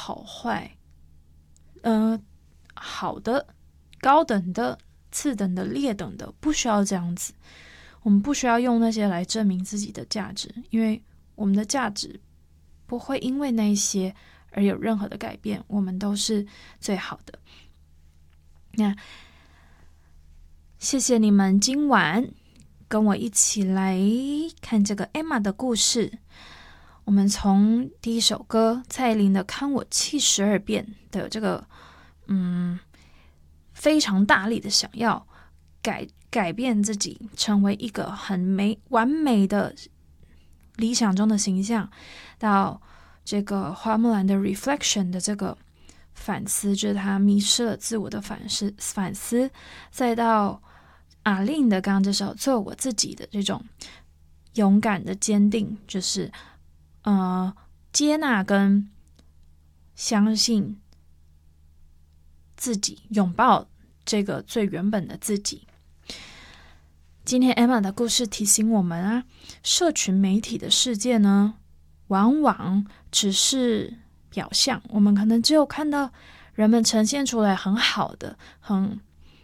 好坏，好的、高等的、次等的、劣等的，不需要这样子。我们不需要用那些来证明自己的价值，因为我们的价值不会因为那些而有任何的改变，我们都是最好的。那谢谢你们今晚跟我一起来看这个 Emma 的故事。我们从第一首歌蔡依林的《看我气12遍》的这个非常大力的想要改变自己，成为一个很完美的理想中的形象，到这个花木兰的 Reflection 的这个反思，就是他迷失了自我的反思，再到阿令的刚刚这首做我自己的这种勇敢的坚定，就是接纳跟相信自己，拥抱这个最原本的自己。今天 Emma 的故事提醒我们啊，社群媒体的世界呢，往往只是表象，我们可能只有看到人们呈现出来很好的、很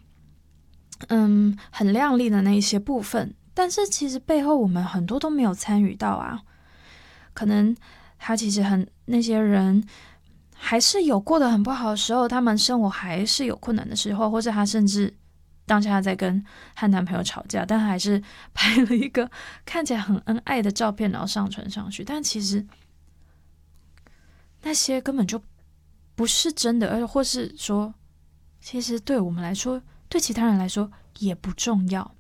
亮丽的那一些部分，但是其实背后我们很多都没有参与到啊。可能他其实那些人还是有过得很不好的时候，他们生活还是有困难的时候，或者他甚至当下在和男朋友吵架，但他还是拍了一个看起来很恩爱的照片，然后上传上去。但其实那些根本就不是真的，或是说，其实对我们来说，对其他人来说也不重要。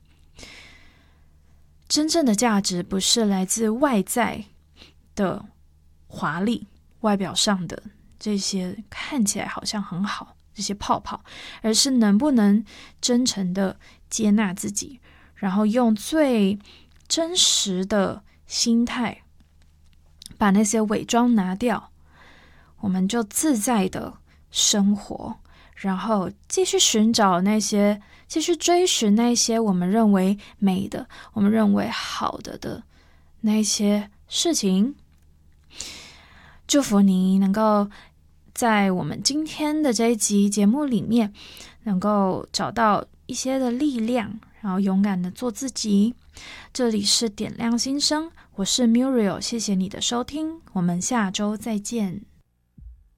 真正的价值不是来自外在的华丽，外表上的这些看起来好像很好这些泡泡，而是能不能真诚的接纳自己，然后用最真实的心态把那些伪装拿掉，我们就自在的生活，然后继续追寻那些我们认为美的，我们认为好的那些事情。祝福你能够在我们今天的这一集节目里面，能够找到一些的力量，然后勇敢的做自己。这里是点亮心声，我是 Muriel， 谢谢你的收听，我们下周再见。